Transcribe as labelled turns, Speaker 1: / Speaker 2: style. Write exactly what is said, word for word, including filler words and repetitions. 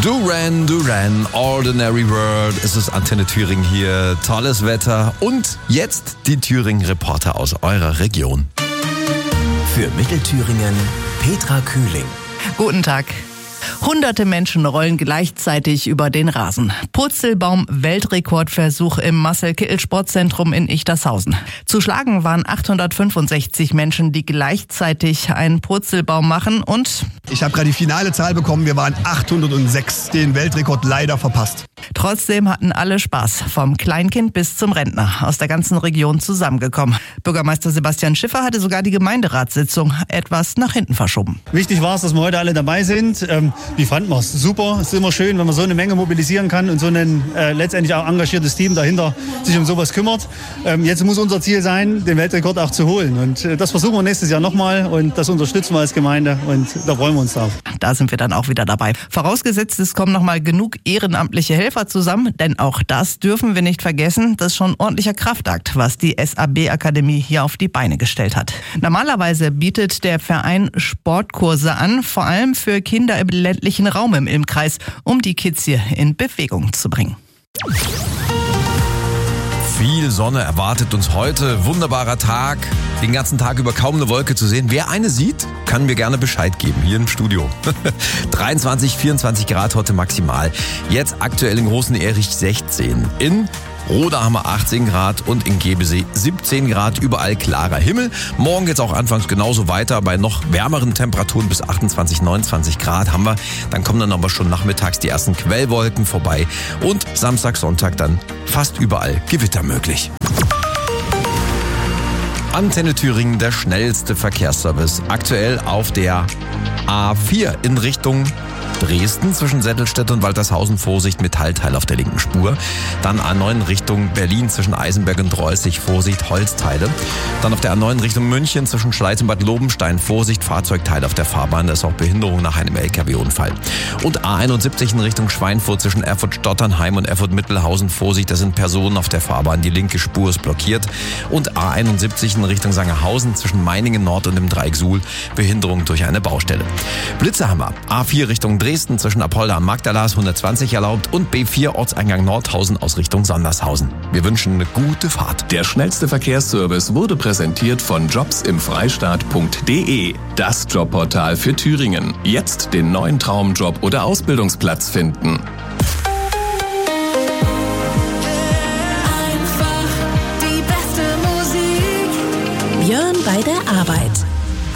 Speaker 1: Duran Duran, Ordinary World. Es ist Antenne Thüringen hier, tolles Wetter und jetzt die Thüringen-Reporter aus eurer Region.
Speaker 2: Für Mittelthüringen Petra Kühling.
Speaker 3: Guten Tag. Hunderte Menschen rollen gleichzeitig über den Rasen. Purzelbaum-Weltrekordversuch im Marcel-Kittel-Sportzentrum in Ichtershausen. Zu schlagen waren achthundertfünfundsechzig Menschen, die gleichzeitig einen Purzelbaum machen und...
Speaker 4: Ich habe gerade die finale Zahl bekommen, wir waren achthundertsechs, den Weltrekord leider verpasst.
Speaker 3: Trotzdem hatten alle Spaß, vom Kleinkind bis zum Rentner, aus der ganzen Region zusammengekommen. Bürgermeister Sebastian Schiffer hatte sogar die Gemeinderatssitzung etwas nach hinten verschoben.
Speaker 5: Wichtig war es, dass wir heute alle dabei sind. Ähm, wie fanden wir es? Super, es ist immer schön, wenn man so eine Menge mobilisieren kann und so ein äh, letztendlich auch engagiertes Team dahinter sich um sowas kümmert. Ähm, jetzt muss unser Ziel sein, den Weltrekord auch zu holen. Und äh, das versuchen wir nächstes Jahr nochmal und das unterstützen wir als Gemeinde und da freuen wir uns drauf.
Speaker 3: Da sind wir dann auch wieder dabei. Vorausgesetzt, es kommen nochmal genug ehrenamtliche Helfer zusammen, denn auch das dürfen wir nicht vergessen. Das ist schon ein ordentlicher Kraftakt, was die S A B-Akademie hier auf die Beine gestellt hat. Normalerweise bietet der Verein Sportkurse an, vor allem für Kinder im ländlichen Raum im Ilmkreis, um die Kids hier in Bewegung zu bringen.
Speaker 1: Viel Sonne erwartet uns heute. Wunderbarer Tag. Den ganzen Tag über kaum eine Wolke zu sehen. Wer eine sieht, kann mir gerne Bescheid geben, hier im Studio. dreiundzwanzig, vierundzwanzig Grad heute maximal. Jetzt aktuell in Großen Erich sechzehn. In Roda haben wir achtzehn Grad und in Gebesee siebzehn Grad, überall klarer Himmel. Morgen geht's auch anfangs genauso weiter, bei noch wärmeren Temperaturen bis achtundzwanzig, neunundzwanzig Grad haben wir. Dann kommen dann aber schon nachmittags die ersten Quellwolken vorbei und Samstag, Sonntag dann fast überall Gewitter möglich. Antenne Thüringen, der schnellste Verkehrsservice. Aktuell auf der A vier in Richtung Dresden zwischen Settelstedt und Waltershausen, Vorsicht, Metallteil auf der linken Spur. Dann A neun Richtung Berlin zwischen Eisenberg und Reußig, Vorsicht, Holzteile. Dann auf der A neun Richtung München zwischen Schleiz und Bad Lobenstein, Vorsicht, Fahrzeugteile auf der Fahrbahn. Da ist auch Behinderung nach einem L K W-Unfall. Und A einundsiebzig in Richtung Schweinfurt zwischen Erfurt-Stotternheim und Erfurt-Mittelhausen, Vorsicht, da sind Personen auf der Fahrbahn. Die linke Spur ist blockiert. Und A einundsiebzig in Richtung Sangerhausen zwischen Meiningen Nord und dem Dreieck Suhl, Behinderung durch eine Baustelle. Blitzerhammer, A vier Richtung Dresden zwischen Apolda und Magdalas hundertzwanzig erlaubt und B vier Ortseingang Nordhausen aus Richtung Sondershausen. Wir wünschen eine gute Fahrt.
Speaker 2: Der schnellste Verkehrsservice wurde präsentiert von jobs im freistaat punkt de. Das Jobportal für Thüringen. Jetzt den neuen Traumjob oder Ausbildungsplatz finden.